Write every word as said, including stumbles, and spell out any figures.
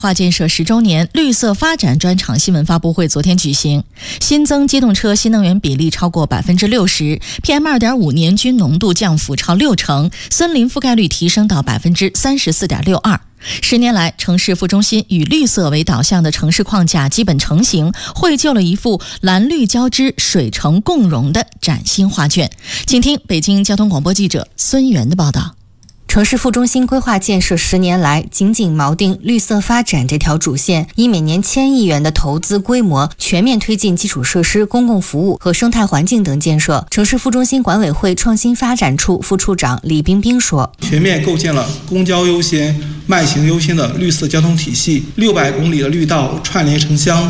化建设十周年绿色发展专场新闻发布会昨天举行，新增机动车新能源比例超过百分之六十 ，P M 二点五 年均浓度降幅超六成，森林覆盖率提升到百分之三十四点六二。十年来，城市副中心以绿色为导向的城市框架基本成型，绘就了一幅蓝绿交织、水城共融的崭新画卷。请听北京交通广播记者孙源的报道。 城市副中心规划建设十年来，紧紧锚定绿色发展这条主线，以每年千亿元的投资规模，全面推进基础设施、公共服务和生态环境等建设。城市副中心管委会创新发展处副处长李冰冰说：“ 全面构建了公交优先、慢行优先的绿色交通体系，六百公里的绿道串联城乡，